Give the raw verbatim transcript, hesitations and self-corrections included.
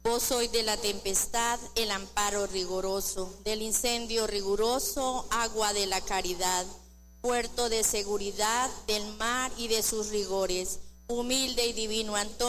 Vos sois de la tempestad el amparo rigoroso, del incendio riguroso, agua de la caridad, puerto de seguridad del mar y de sus rigores, humilde y divino Antonio.